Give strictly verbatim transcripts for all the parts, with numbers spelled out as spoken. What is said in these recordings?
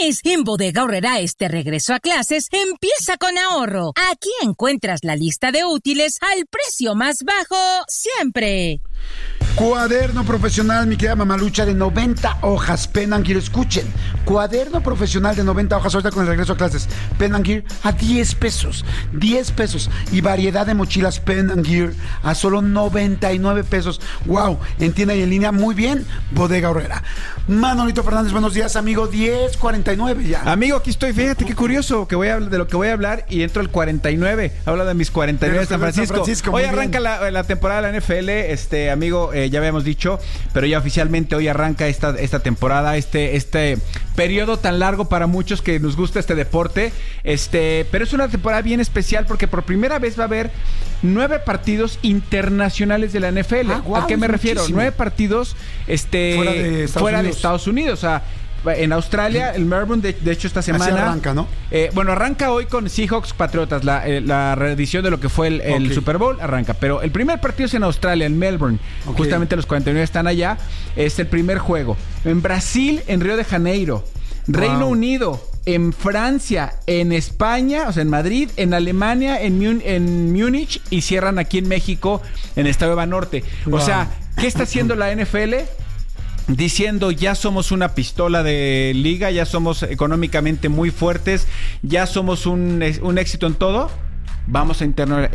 útiles. En Bodega Aurrerá este regreso a clases empieza con ahorro. Aquí encuentras la lista de útiles al precio más bajo siempre. Cuaderno profesional, mi querida mamalucha, de noventa hojas, Pen and Gear. Escuchen, cuaderno profesional de noventa hojas, ahorita con el regreso a clases, Pen and Gear a diez pesos, diez pesos, y variedad de mochilas Pen and Gear a solo noventa y nueve pesos. Wow, en tienda y en línea, muy bien, Bodega Aurrerá. Manolito Fernández, buenos días, amigo, diez cuarenta y nueve ya. Amigo, aquí estoy, fíjate qué curioso que voy a hablar de lo que voy a hablar y entro al cuarenta y nueve. Habla de mis cuarenta y nueve de San Francisco. San Francisco hoy arranca la, la temporada de la N F L, este amigo, eh, ya habíamos dicho, pero ya oficialmente hoy arranca esta, esta temporada, este, este periodo tan largo para muchos que nos gusta este deporte, este, pero es una temporada bien especial porque por primera vez va a haber nueve partidos internacionales de la N F L. Ah, wow, ¿a qué me refiero? Muchísimo. Nueve partidos este, fuera de Estados fuera Unidos. De Estados Unidos, o sea, en Australia, el Melbourne, de, de hecho, esta semana... Así arranca, ¿no? Eh, bueno, arranca hoy con Seahawks Patriotas, la, eh, la reedición de lo que fue el, el okay. Super Bowl, arranca. Pero el primer partido es en Australia, en Melbourne. Okay. Justamente los cuarenta y nueve están allá. Es el primer juego. En Brasil, en Río de Janeiro. Reino wow. Unido, en Francia, en España, o sea, en Madrid, en Alemania, en, Mun- en Múnich, y cierran aquí en México, en Estadio Banorte. Wow. O sea, ¿qué está haciendo la N F L? Diciendo, ya somos una pistola de liga, ya somos económicamente muy fuertes, ya somos un, un éxito en todo, vamos a interna-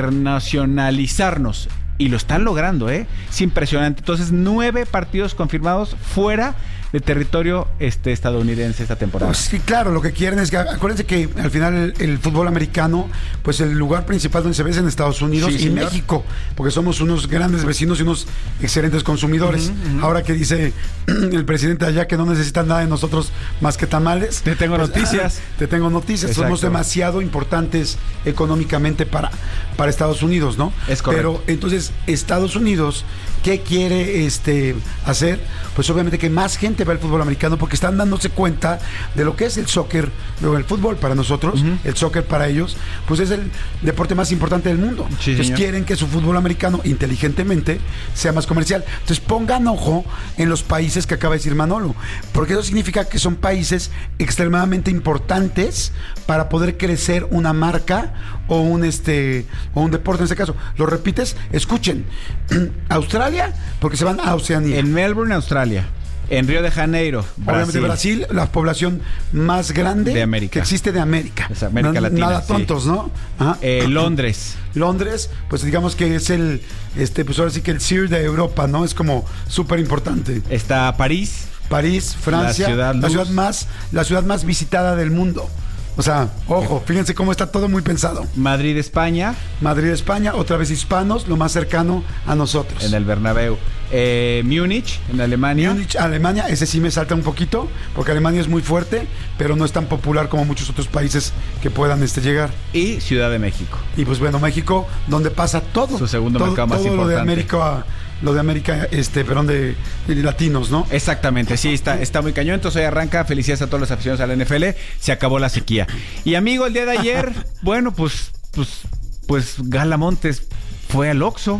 internacionalizarnos. Y lo están logrando, ¿eh? Es impresionante. Entonces, nueve partidos confirmados fuera de territorio este, estadounidense esta temporada. Pues sí, claro, lo que quieren es que, acuérdense que al final el, el fútbol americano, pues el lugar principal donde se ve es en Estados Unidos sí, y señor. México, porque somos unos grandes vecinos y unos excelentes consumidores. Uh-huh, uh-huh. Ahora que dice el presidente allá que no necesitan nada de nosotros más que tamales. Te tengo pues, noticias. Ah, te tengo noticias. Exacto. Somos demasiado importantes económicamente para, para Estados Unidos, ¿no? Es correcto. Pero entonces, Estados Unidos, ¿qué quiere este, hacer? Pues obviamente que más gente va al fútbol americano porque están dándose cuenta de lo que es el soccer, el fútbol para nosotros, uh-huh. el soccer para ellos, pues es el deporte más importante del mundo. Sí, entonces señor. Quieren que su fútbol americano inteligentemente sea más comercial. Entonces pongan ojo en los países que acaba de decir Manolo, porque eso significa que son países extremadamente importantes para poder crecer una marca o un este o un deporte en este caso. ¿Lo repites? Escuchen. Australia, porque se van a Oceanía. En Melbourne, Australia. En Río de Janeiro, Brasil. Obviamente Brasil, la población más grande de América. que existe de América. Es América no, Latina. Nada tontos, sí. ¿no? Ajá. Eh, Londres. Londres, pues digamos que es el, este, pues ahora sí que el C I R de Europa, ¿no? Es como súper importante. Está París. París, Francia, la ciudad, la ciudad más, la ciudad más visitada del mundo. O sea, ojo, fíjense cómo está todo muy pensado. Madrid, España. Madrid, España, otra vez hispanos, lo más cercano a nosotros. En el Bernabéu. Eh, Múnich, en Alemania. Múnich, Alemania, ese sí me salta un poquito, porque Alemania es muy fuerte, pero no es tan popular como muchos otros países que puedan este, llegar. Y Ciudad de México. Y pues bueno, México, donde pasa todo. Su segundo todo, mercado más todo importante. Lo de América... Lo de América, este, perdón, de, de latinos, ¿no? Exactamente, sí, está, está muy cañón. Entonces hoy arranca, felicidades a todos los aficionados a la N F L. Se acabó la sequía. Y amigo, el día de ayer, bueno, pues, pues, pues Gala Montes fue al Oxxo.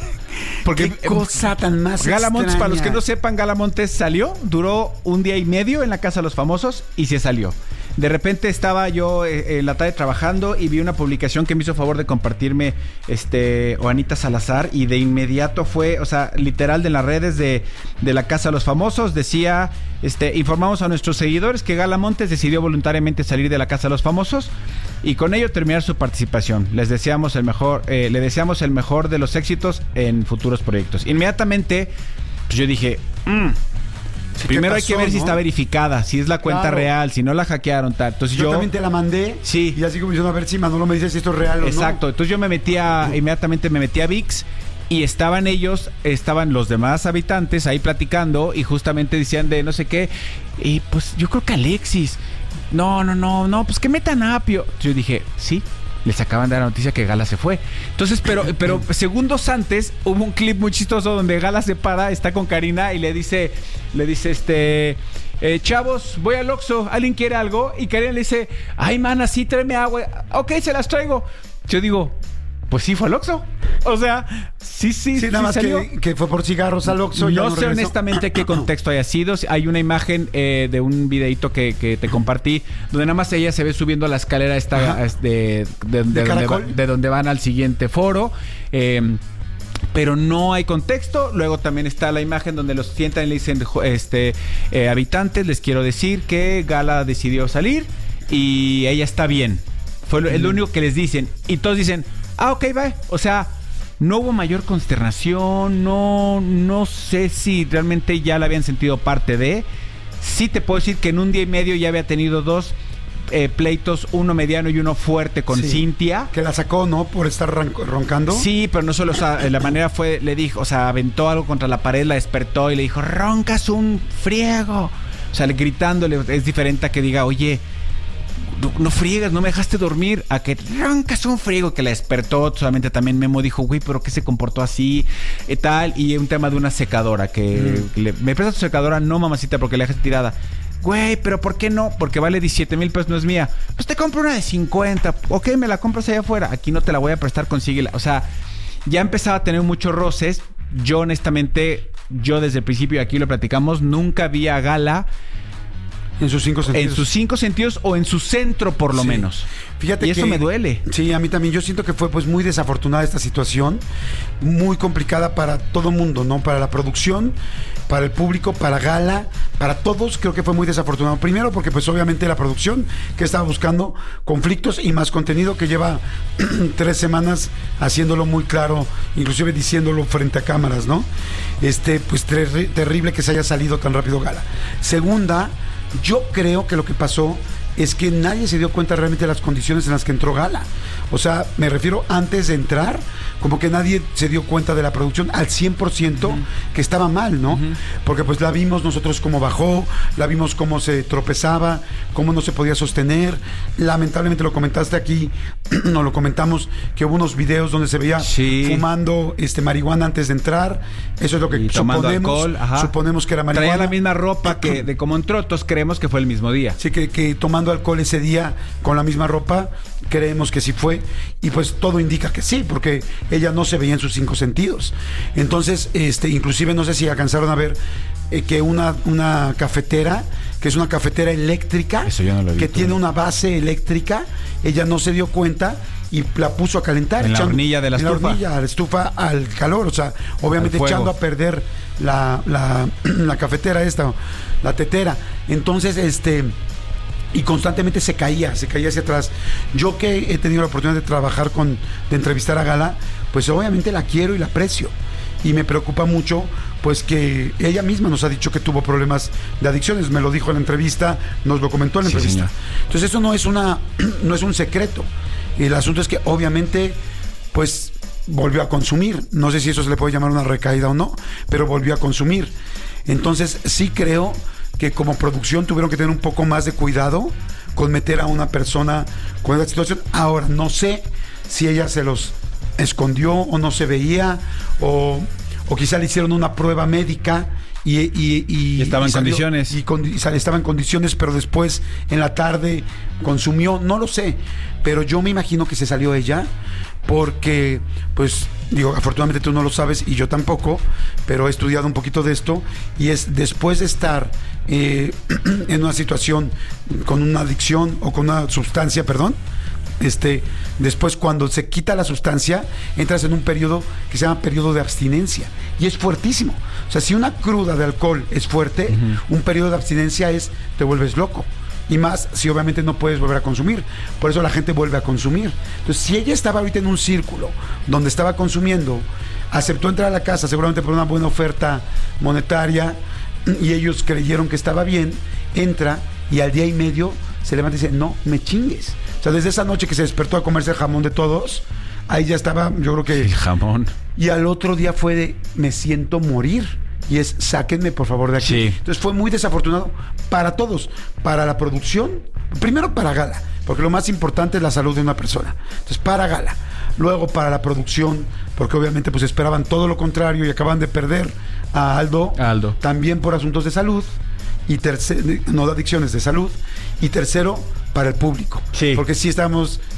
Porque qué cosa tan más Gala Montes, extraña. Para los que no sepan, Gala Montes salió, duró un día y medio en la Casa de los Famosos y se salió. De repente estaba yo eh, en la tarde trabajando y vi una publicación que me hizo favor de compartirme este Juanita Salazar y de inmediato fue, o sea, literal de las redes de, de la Casa de los Famosos, decía, este, informamos a nuestros seguidores que Gala Montes decidió voluntariamente salir de la Casa de los Famosos y con ello terminar su participación. Les deseamos el mejor, eh, le deseamos el mejor de los éxitos en futuros proyectos. Inmediatamente, pues yo dije, mmm. Sí, primero pasó, hay que ver, ¿no?, si está verificada, si es la cuenta claro. real, si no la hackearon, tal. Entonces yo, yo también te la mandé. Sí. Y así como diciendo, a ver si Manolo me dice si esto es real o no. Exacto. Entonces yo me metí a, inmediatamente me metí a V I X y estaban ellos, estaban los demás habitantes ahí platicando y justamente decían de no sé qué. Y pues yo creo que Alexis. No, no, no, no, pues que metan a Apio. Yo dije, sí. Les acaban de dar la noticia que Gala se fue. Entonces, pero, pero segundos antes hubo un clip muy chistoso donde Gala se para, está con Karina y le dice, le dice este, eh, chavos, voy al Oxxo, ¿alguien quiere algo? Y Karina le dice, ay, mana, sí, tráeme agua. Ok, se las traigo. Yo digo, Pues sí, fue al Oxxo. O sea, sí, sí, sí. Nada sí más que, que fue por cigarros al Oxxo. No, no sé honestamente qué contexto haya sido. Hay una imagen eh, de un videito que, que te compartí, donde nada más ella se ve subiendo a la escalera esta de, de, de, de, ¿De, donde va, de donde van al siguiente foro. Eh, pero no hay contexto. Luego también está la imagen donde los sientan y le dicen, este, eh, habitantes, les quiero decir que Gala decidió salir y ella está bien. Fue lo, mm. es lo único que les dicen. Y todos dicen... Ah, ok, bye. O sea, no hubo mayor consternación, no, no sé si realmente ya la habían sentido parte de. Sí te puedo decir que en un día y medio ya había tenido dos eh, pleitos, uno mediano y uno fuerte con sí, Cintia. Que la sacó, ¿no? Por estar roncando. Sí, pero no solo, o sea, la manera fue, le dijo, o sea, aventó algo contra la pared, la despertó y le dijo, roncas un friego. O sea, gritándole, es diferente a que diga, oye... no friegas, no me dejaste dormir, a que roncas un friego, que la despertó. Solamente también Memo dijo, güey, pero ¿qué se comportó así? Y tal, y un tema de una secadora, que mm. le, me prestas tu secadora, no mamacita, porque la dejas tirada. Güey, pero ¿por qué no? Porque vale diecisiete mil pesos, no es mía. Pues te compro una de cincuenta, ok, me la compras allá afuera, aquí no te la voy a prestar, consíguela. O sea, ya empezaba a tener muchos roces. Yo honestamente, yo desde el principio, aquí lo platicamos, nunca vi a Gala en sus cinco sentidos. En sus cinco sentidos o en su centro, por lo sí. menos. Fíjate y que, eso me duele. Sí, a mí también. Yo siento que fue pues muy desafortunada esta situación. Muy complicada para todo mundo, ¿no? Para la producción, para el público, para Gala, para todos. Creo que fue muy desafortunado. Primero porque pues obviamente la producción que estaba buscando conflictos y más contenido, que lleva tres semanas haciéndolo muy claro, inclusive diciéndolo frente a cámaras, ¿no? Este, pues ter- terrible que se haya salido tan rápido Gala. Segunda, yo creo que lo que pasó es que nadie se dio cuenta realmente de las condiciones en las que entró Gala. O sea, me refiero antes de entrar, como que nadie se dio cuenta de la producción al cien por ciento uh-huh. que estaba mal, ¿no? Uh-huh. Porque pues la vimos nosotros cómo bajó, la vimos cómo se tropezaba, cómo no se podía sostener. Lamentablemente lo comentaste aquí, nos lo comentamos, que hubo unos videos donde se veía sí. fumando este marihuana antes de entrar. Eso es lo que y suponemos. Alcohol, suponemos que era marihuana. Traía la misma ropa que de como entró, entonces creemos que fue el mismo día. Sí, que, que tomando alcohol ese día con la misma ropa, creemos que sí fue, y pues todo indica que sí, porque ella no se veía en sus cinco sentidos. Entonces, este, inclusive no sé si alcanzaron a ver eh, que una, una cafetera, que es una cafetera eléctrica, Eso yo no lo he que visto. tiene una base eléctrica, ella no se dio cuenta y la puso a calentar. En echando, la hornilla de la en estufa. La hornilla, la estufa al calor, o sea, obviamente echando a perder la, la, la cafetera esta, la tetera. Entonces, este... y constantemente se caía, se caía hacia atrás. Yo que he tenido la oportunidad de trabajar con, de entrevistar a Gala, pues obviamente la quiero y la aprecio. Y me preocupa mucho, pues que ella misma nos ha dicho que tuvo problemas de adicciones. Me lo dijo en la entrevista, nos lo comentó en la sí, entrevista. Señor. Entonces eso no es una, no es un secreto. El asunto es que obviamente, pues volvió a consumir. No sé si eso se le puede llamar una recaída o no, pero volvió a consumir. Entonces sí creo que como producción tuvieron que tener un poco más de cuidado con meter a una persona con esa situación. Ahora, no sé si ella se los escondió o no se veía, o, o quizá le hicieron una prueba médica y, y, y, y estaba y en salió, condiciones. Y, con, y estaba en condiciones, pero después en la tarde consumió, no lo sé, pero yo me imagino que se salió ella porque, pues, digo, afortunadamente tú no lo sabes y yo tampoco, pero he estudiado un poquito de esto, y es después de estar eh, en una situación con una adicción o con una sustancia, perdón, este, después cuando se quita la sustancia, entras en un periodo que se llama periodo de abstinencia, y es fuertísimo. O sea, si una cruda de alcohol es fuerte, uh-huh. un periodo de abstinencia es, te vuelves loco. Y más si obviamente no puedes volver a consumir. Por eso la gente vuelve a consumir. Entonces, si ella estaba ahorita en un círculo donde estaba consumiendo, aceptó entrar a la casa seguramente por una buena oferta monetaria, y ellos creyeron que estaba bien, entra y al día y medio se levanta y dice, no me chingues. O sea, desde esa noche que se despertó a comerse el jamón de todos, ahí ya estaba, yo creo que... El jamón. Y al otro día fue de, me siento morir. Y es, sáquenme por favor de aquí. Sí. Entonces fue muy desafortunado para todos, para la producción, primero para Gala, porque lo más importante es la salud de una persona. Entonces para Gala, luego para la producción, porque obviamente pues esperaban todo lo contrario y acaban de perder a Aldo, Aldo. También por asuntos de salud, y tercero, no de adicciones, de salud, y tercero, para el público. Sí. Porque sí estamos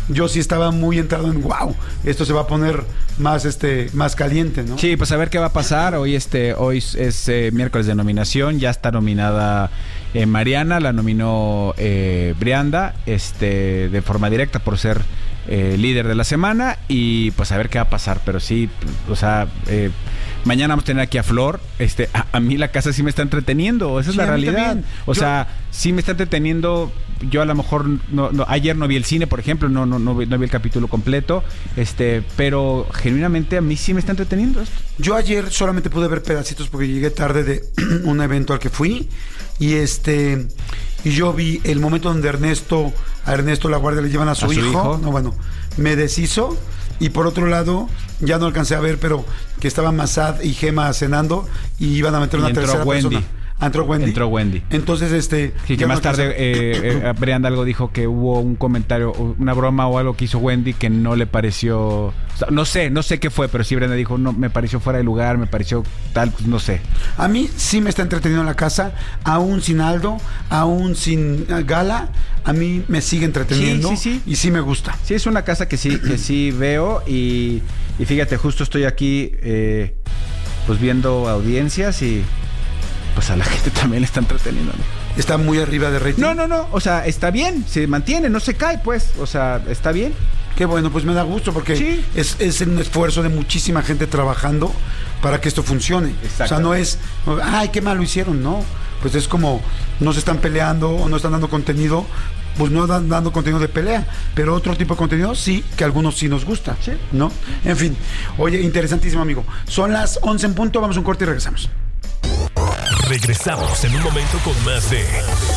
yo sí estaba muy entrado en wow, esto se va a poner más este más caliente, ¿no? Sí, pues a ver qué va a pasar. Hoy este hoy es eh, miércoles de nominación, ya está nominada eh, Mariana, la nominó eh, Brianda, este de forma directa por ser eh, líder de la semana, y pues a ver qué va a pasar, pero sí, o sea, eh, mañana vamos a tener aquí a Flor. Este, a, a mí la casa sí me está entreteniendo, esa es sí, la realidad. O yo... sea, sí me está entreteniendo. Yo a lo mejor no, no, ayer no vi el cine, por ejemplo, no, no, no, vi, no vi el capítulo completo, este, pero genuinamente a mí sí me está entreteniendo esto. Yo ayer solamente pude ver pedacitos porque llegué tarde de un evento al que fui, y este y yo vi el momento donde Ernesto, a Ernesto la guardia le llevan a su, ¿A su hijo? hijo. No, bueno, me deshizo. Y por otro lado, ya no alcancé a ver, pero que estaban Massad y Gema cenando y iban a meter una tercera Wendy. persona. ¿Entró Wendy? Entró Wendy. Entonces, este... Sí, que más no tarde eh, eh, Brianda algo dijo que hubo un comentario, una broma o algo que hizo Wendy que no le pareció... O sea, no sé, no sé qué fue, pero sí Brianda dijo, no, me pareció fuera de lugar, me pareció tal, pues no sé. A mí sí me está entreteniendo en la casa, aún sin Aldo, aún sin Gala, a mí me sigue entreteniendo, sí, sí, sí. Y sí me gusta. Sí, es una casa que sí, que sí veo, y, y fíjate, justo estoy aquí eh, pues viendo audiencias y... pues a la gente también le está entreteniendo, ¿no? ¿Está muy arriba de rating? No, no, no, o sea, está bien, se mantiene, no se cae, pues, o sea, está bien. Qué bueno, pues me da gusto porque sí. es, es un esfuerzo de muchísima gente trabajando para que esto funcione. O sea, no es, ay, qué mal lo hicieron, no. Pues es como, no se están peleando o no están dando contenido, pues no están dando contenido de pelea, pero otro tipo de contenido sí, que a algunos sí nos gusta, ¿sí? ¿No? En fin, oye, interesantísimo, amigo. Son las once en punto, vamos a un corte y regresamos. Regresamos en un momento con más de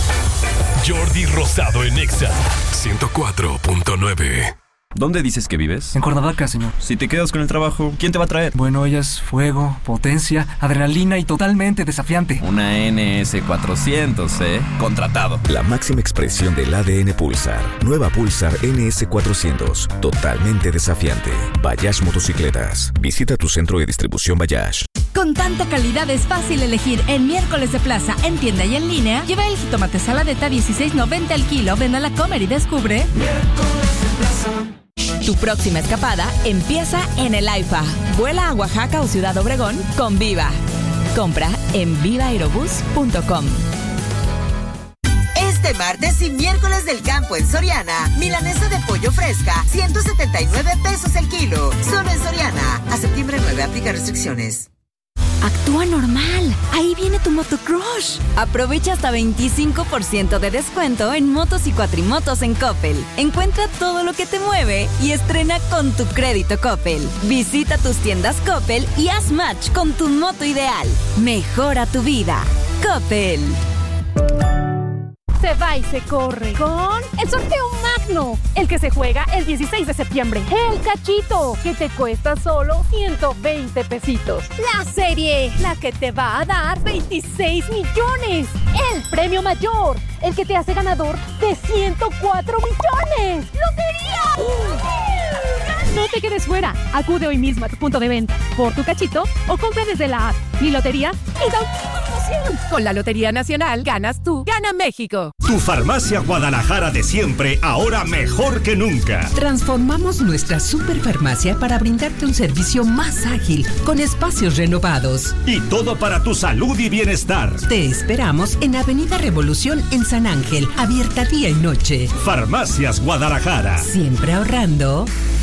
Jordi Rosado en Exa ciento cuatro punto nueve. ¿Dónde dices que vives? En Cuernavaca, señor. Si te quedas con el trabajo, ¿quién te va a traer? Bueno, ella es fuego, potencia, adrenalina y totalmente desafiante. Una N S cuatrocientos, ¿eh? Contratado. La máxima expresión del A D N Pulsar. Nueva Pulsar N S cuatrocientos. Totalmente desafiante. Bayash Motocicletas. Visita tu centro de distribución Bayash. Con tanta calidad es fácil elegir. En Miércoles de Plaza, en tienda y en línea, lleva el jitomate saladeta dieciséis noventa el kilo. Ven a la Comer y descubre Miércoles de Plaza. Tu próxima escapada empieza en el AIFA. Vuela a Oaxaca o Ciudad Obregón con Viva. Compra en viva aerobús punto com. Este martes y miércoles del campo en Soriana, milanesa de pollo fresca, ciento setenta y nueve pesos el kilo. Solo en Soriana. A septiembre nueve, aplica restricciones. Actúa normal. Ahí viene tu motocrush. Aprovecha hasta veinticinco por ciento de descuento en motos y cuatrimotos en Coppel. Encuentra todo lo que te mueve y estrena con tu crédito Coppel. Visita tus tiendas Coppel y haz match con tu moto ideal. Mejora tu vida. Coppel. Se va y se corre con el sorteo magno, el que se juega el dieciséis de septiembre. El cachito, que te cuesta solo ciento veinte pesitos. La serie, la que te va a dar veintiséis millones. El premio mayor, el que te hace ganador de ciento cuatro millones. ¡Lotería! ¡Uh! No te quedes fuera. Acude hoy mismo a tu punto de venta por tu cachito o compra desde la app Mi Lotería y da un con la Lotería Nacional ganas tú, gana México. Tu farmacia Guadalajara de siempre, ahora mejor que nunca. Transformamos nuestra superfarmacia para brindarte un servicio más ágil, con espacios renovados. Y todo para tu salud y bienestar. Te esperamos en Avenida Revolución en San Ángel, abierta día y noche. Farmacias Guadalajara. Siempre ahorrando.